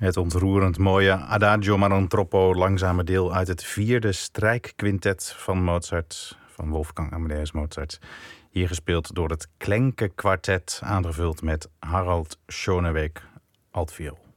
Het ontroerend mooie Adagio ma non troppo langzame deel uit het 4e strijkquintet van Mozart, van Wolfgang Amadeus Mozart. Hier gespeeld door het Klenke Kwartet, aangevuld met Harald Schoneweg altviool.